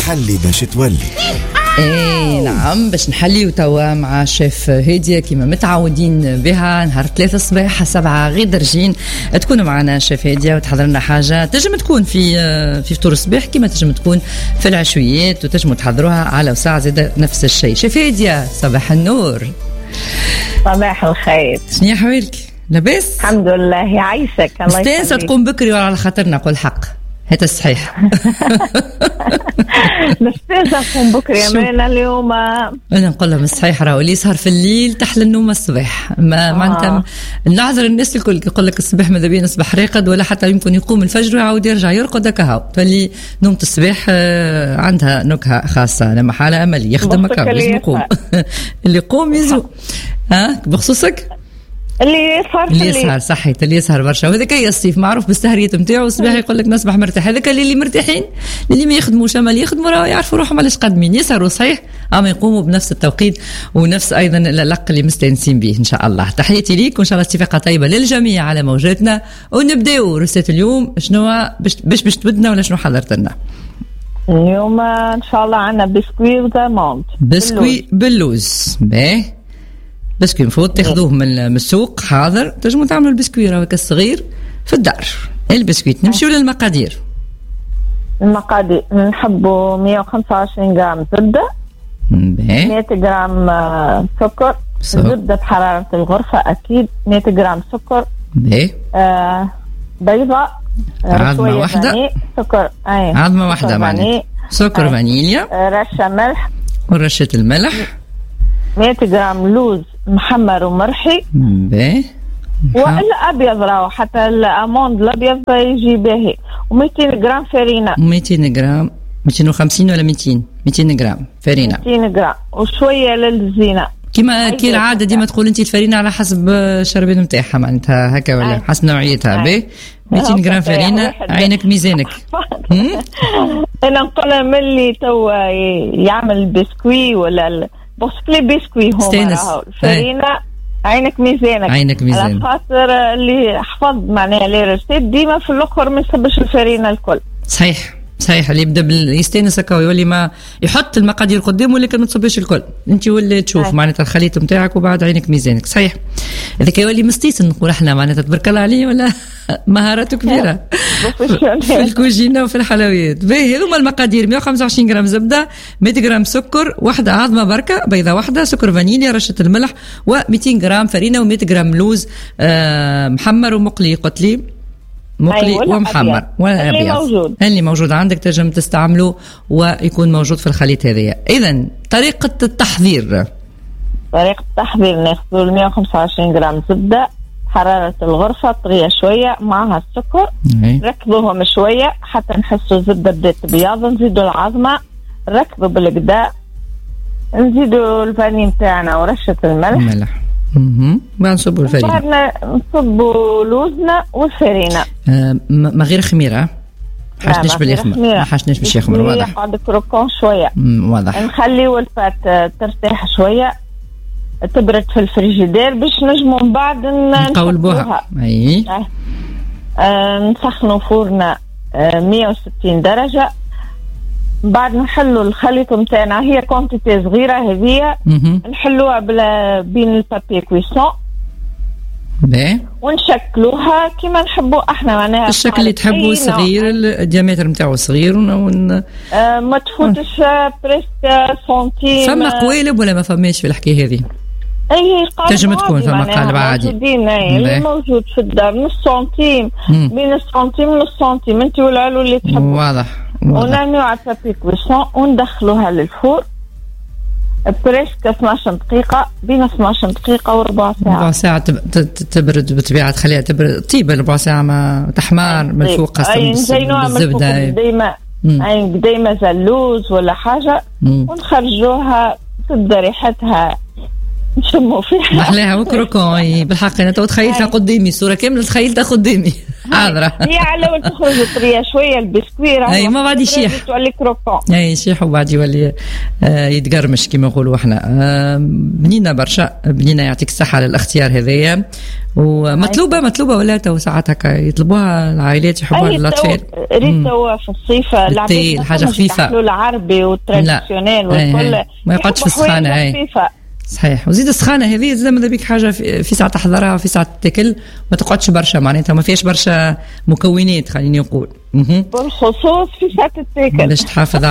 نحلي باش تولي. ايه نعم باش نحلي وتوا مع شيف هادية كما متعودين بها نهار 3 الصباح 7 غير درجين تكونوا معنا شيف هادية وتحضر لنا حاجة تنجم تكون في فطور الصباح كما تنجم تكون في العشويات وتنجموا تحضروها على وساعة زاد نفس الشيء. شيف هادية صباح النور. صباح الخير. شنو احوالك؟ لاباس؟ الحمد لله يعيشك. الله يسلمك. مستانسة تقوم بكري وعلى خاطرنا قول حق هذا الصحيح. مستانسة نقوم بكري أنا اليوم. أنا نقول لهم الصحيح راهو اللي يسهر في الليل تحلى النوم الصباح. ما معناتها نعذر الناس الكل يقول لك الصباح ماذا بينا نصبح راقد ولا حتى يمكن يقوم الفجر ويعاود يرجع يرقد هكا تولي نومة الصباح عندها نكهة خاصة. لما حالة أمل يخدم هكا لازم يقوم. اللي يقوم يزو بخصوصك اللي يسهر صحيت اللي يسهر برشا وهذاك هي الصيف معروف بالسهريات نتاعو الصباح يقول لك نصبح مرتاح. هذاك اللي مرتاحين اللي ما يخدموش اما اللي يخدموا راه يعرفوا روحهم علاش قادمين يسهروا صحيح اما يقوموا بنفس التوقيت ونفس ايضا العلق اللي مستانسين به ان شاء الله. تحياتي ليك وان شاء الله استفاقه طيبه للجميع على موجاتنا ونبداو رسالة اليوم. شنو باش تبدنا ولا شنو حضرت لنا اليوم؟ ان شاء الله عندنا بسكوي وزاموند بسكوي باللوز. باهي بسكوي مفروض تاخذوه من السوق حاضر تنجموا تعملوا البسكوي راهو كالصغير في الدار. البسكويت نمشيو للمقادير. المقادير نحبوا 125 غرام زبدة 100 غرام سكر زبدة بحرارة الغرفة أكيد 100 غرام سكر بيضة عظمة واحدة سكر عظمة واحدة معناتها سكر فانيليا رشة ملح ورشة الملح 100 غرام لوز محمر ومرحي وإلا أبيض راهو حتى الأموند الأبيض يجي باهي و200 غرام فرينة 200 غرام 250 ولا 200 غرام فرينة 200 غرام وشوية للزينة كما كي العادة ديما تقول أنت الفرينة على حسب الشربين نتاعها معناتها هكا ولا حسب نوعيتها باهي 200 غرام فرينة عينك ميزانك. أنا نقول من اللي توا يعمل بسكوي ولا بوسكلي بسكوي هما الفرينة عينك ميزانك على خاطر اللي حفظ معناها لي ريسيت ديما في الاخر ما يسبش الفرينة الكل. صحيح اللي يبدا يستانس هكا يولي ما يحط المقادير قدامه ولكن ما تصبش الكل انت ولا تشوف معناتها الخليط نتاعك وبعد عينك ميزانك. صحيح هذاك يولي مستيسن نقول احنا معناتها تبارك الله عليه ولا مهاراته كبيره في الكوجينه وفي الحلويات. باهي هذوما المقادير 125 غرام زبده 100 غرام سكر واحده عظمه بركه بيضه واحده سكر فانيليا رشه الملح و200 غرام فرينه و100 غرام لوز محمر ومقلي قلت مقلي ومحمر ولا أبيض اللي موجود عندك تنجم تستعمله ويكون موجود في الخليط هذايا. إذن طريقة التحضير ناخذ 125 غرام زبدة حرارة الغرفة طرية شوية معها السكر ركبوهم شوية حتى نحسوا الزبدة بدأت بياض نزيدوا العظمة نركبوا بالقداء نزيدوا الفاني نتاعنا ورشة الملح بعد نصبوا الفرينة بعد نصبوا لوزنا والفرينة ما غير خميرة حاشناش باليخمر حاشناش باش يخمر واضح يقعد كروكون شوية واضح نخليو الفات ترتاح شوية تبرد في الفريجيدير باش نجموا من بعد نقولبوها نسخنوا فرنا 160 درجة بعد نحلوا الخليط نتاعنا هي كونتيتي صغيره هذه نحلوها بين البابي كويسون ونشكلوها كما نحبوا احنا معناها الشكل اللي تحبوا صغير الديامتر نتاعو صغير ما تفوتش بريسك سنتيم. فما قوالب ولا ما فماش في الحكايه هذه؟ اي قالب تنجم تكون فما قالب عادي اللي موجود في الدار نص سنتيم بين السنتيم ونص سنتيم انت والعلو اللي تحبوا واضح ونعملوا على البابي كويسون وندخلوها للفور بريسك 12 دقيقة بين 12 دقيقة وربع ساعة. ربع ساعة تبرد بطبيعة تخليها تبرد طيبة ربع ساعة ما تحمار من فوق نزينوها من فوق دايما زلوز ولا حاجة ونخرجوها تبدا ريحتها نشموا فيها محلاها وكروكون بالحق انا تو تخيلتها قدامي صورة كاملة تخيلتها قدامي حاضرة. هي على اول تخرج طريه شويه البسكوير اي ما بعد يشيح تولي كروكون اي يشيح وبعد يولي يتقرمش كما نقولوا احنا. بنينا برشا بنينا يعطيك الصحه على الاختيار هذايا ومطلوبه ولا تو ساعات هكا يطلبوها العائلات يحبوها الاطفال ريت توا في الصيف العباد حاجه خفيفه العربي والتراديسيونيل والكل ما يقعدش في السخانه صحيح. وزيد السخانه هذه زي ماذا بيك حاجه في ساعه تحضرها وفي ساعه تاكل ما تقعدش برشا معناتها ما فيهاش برشا مكونات خليني نقول بالخصوص في ساعه التاكل باش تحافظ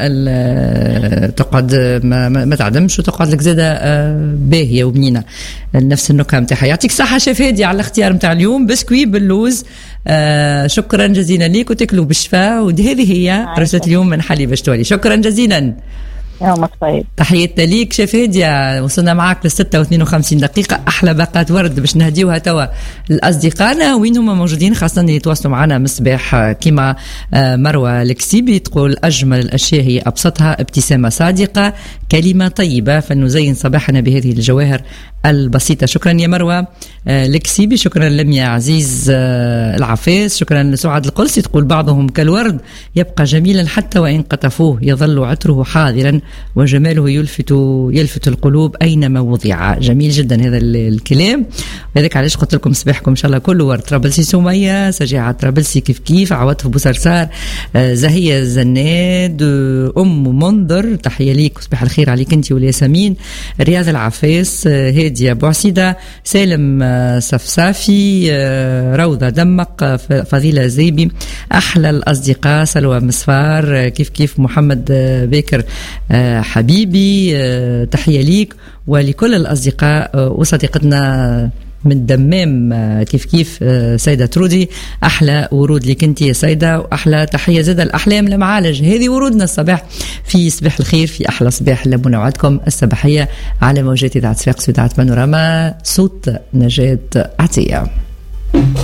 على تقعد ما تعدمش وتقعد لك زاده باهيه وبنينه نفس النكهه نتاعها. يعطيك الصحه شيف هادي على الاختيار نتاع اليوم بسكوي باللوز. شكرا جزيلا ليك وتاكلوا بالشفاء. وهذه هي رسالة اليوم من حليب بشتوالي. شكرا جزيلا. يومك طيب. تحياتنا ليك شيف هادية. وصلنا معاك ل6:52 أحلى باقات ورد باش نهديوها توا لأصدقائنا وين هما موجودين خاصة اللي يتواصلوا معنا من الصباح كما مروة الكسيبي تقول أجمل الأشياء هي أبسطها ابتسامة صادقة كلمة طيبة فلنزين صباحنا بهذه الجواهر البسيطة. شكرا يا مروة الكسيبي. شكرا لميا عزيز العفاس. شكرا لسعاد القلسي تقول بعضهم كالورد يبقى جميلا حتى وإن قطفوه يظل عطره حاضرا وجماله يلفت القلوب أينما وضع. جميل جدا هذا الكلام وذلك علاش قلت لكم صباحكم إن شاء الله كله ورد. طرابلسي سمية سجاعة طرابلسي كيف عوضف بوسرسار زهية الزناد أم منذر تحية ليك وصباح الخير عليك أنت والياسمين. رياض العفاس هادية بوعسيدة سالم صفصافي روضة دمق فضيلة زيبي أحلى الأصدقاء سلوى مصفار كيف محمد بكر حبيبي تحية ليك ولكل الأصدقاء وصديقتنا من دمام كيف سيدة ترودي أحلى ورود لك انت يا سيدة وأحلى تحية زادة الأحلام لمعالج. هذه ورودنا الصباح في صباح الخير في أحلى صباح لمنوعدكم الصباحية على موجات إذاعة صفاقس وإذاعة بانوراما صوت نجاة عطية.